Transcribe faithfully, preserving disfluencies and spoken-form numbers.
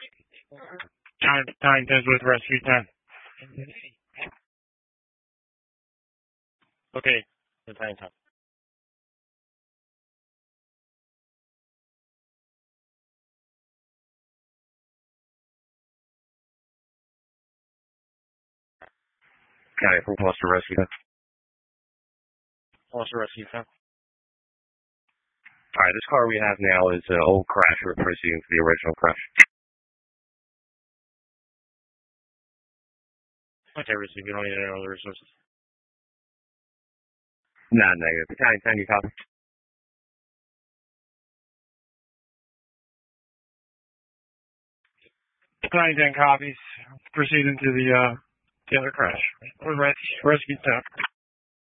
Time, time does with rescue time. Okay, the time time. Got it from Foster Rescue. Also rescue time. Alright, this car we have now is an old crash. We're proceeding to the original crash. That's everything. You don't need any other resources. Not negative. Battalion ten, you copy? Battalion ten copies. Proceeding to the, uh, the other crash. We're rescue time.